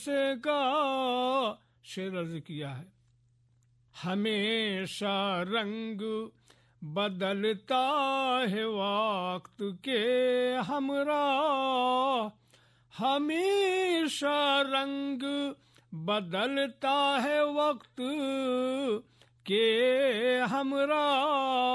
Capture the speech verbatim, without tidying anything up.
से का शेर अर्ज किया है। हमेशा रंग बदलता है वक्त के हमरा, हमेशा रंग बदलता है वक्त के हमरा।